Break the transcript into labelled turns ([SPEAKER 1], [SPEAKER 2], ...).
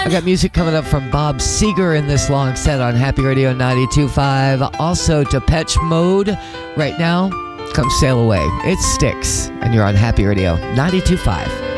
[SPEAKER 1] I got music coming up from Bob Seger in this long set on Happy Radio 92.5. Also Depeche Mode. Right now, come sail away. It Sticks, and you're on Happy Radio 92.5.